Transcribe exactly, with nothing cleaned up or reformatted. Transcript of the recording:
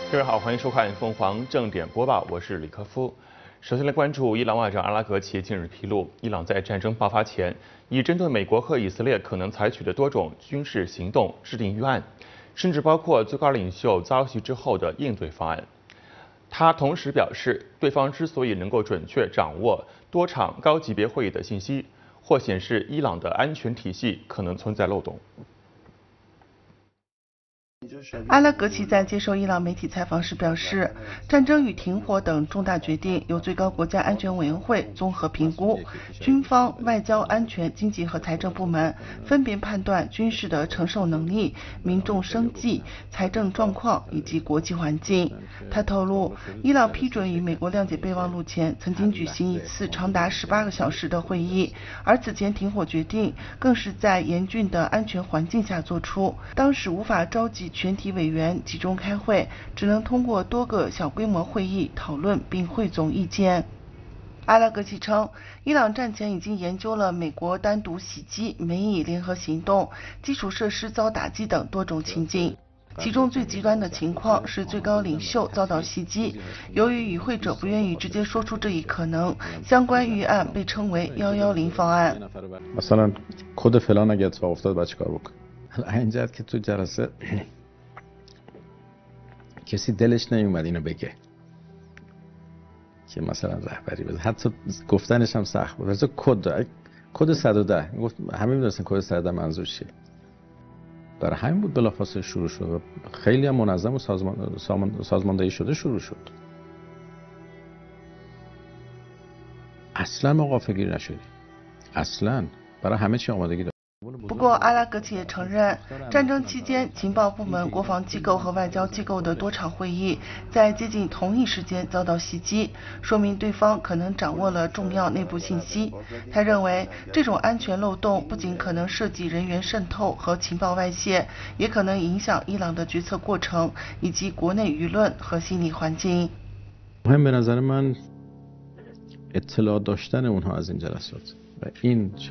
各位好，欢迎收看凤凰正点播报，我是李科夫。首先来关注伊朗外长阿拉格齐近日披露，伊朗在战争爆发前已针对美国和以色列可能采取的多种军事行动制定预案，甚至包括最高领袖遭袭之后的应对方案。他同时表示，对方之所以能够准确掌握多场高级别会议的信息，或显示伊朗的安全体系可能存在漏洞。 阿拉格齐在接受伊朗媒体采访时表示，战争与停火等重大决定由最高国家安全委员会综合评估，军方、外交、安全、经济和财政部门分别判断军事的承受能力、民众生计、财政状况以及国际环境。他透露，伊朗批准与美国谅解备忘录前曾经举行一次长达十八个小时的会议，而此前停火决定更是在严峻的安全环境下做出，当时无法召集全体委员集中开会，只能通过多个小规模会议讨论并汇总意见。阿拉格齐称，伊朗战前已经研究了美国单独袭击、美以联合行动、基础设施遭打击等多种情境。其中最极端的情况是最高领袖遭到袭击，由于与会者不愿意直接说出这一可能，相关预案被称为一一零方案。 مثلا کد فلان اگه اتفاق افتاد بعد چیکار بکنه؟ این جهت که تو جلسه کسی دلش نمیومد اینو بگه که مثلا رهبری بده، حتی گفتنش هم سخت بود. مثلا کد کد صد و ده گفت همه میدونستن کد صد و ده منظور چیه. برای همین بود بلافاصله شروع شد و خیلی هم منظم و سازمان سازماندهی شده شروع شد. اصلا ما غافلگیر نشدیم، اصلا برای همه چی آمادگی داشتیم。 不过，阿拉格齐也承认，战争期间情报部门、国防机构和外交机构的多场会议在接近同一时间遭到袭击，说明对方可能掌握了重要内部信息。他认为，这种安全漏洞不仅可能涉及人员渗透和情报外泄，也可能影响伊朗的决策过程以及国内舆论和心理环境。 مهم به نظر من اطلاع داشتن اونها از این جلسات و این